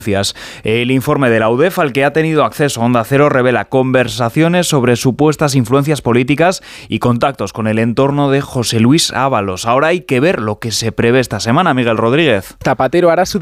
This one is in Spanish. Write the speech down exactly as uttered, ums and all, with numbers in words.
El informe de la UDEF, al que ha tenido acceso Onda Cero, revela conversaciones sobre supuestas influencias políticas y contactos con el entorno de José Luis Ábalos. Ahora hay que ver lo que se prevé esta semana, Miguel Rodríguez. Zapatero hará su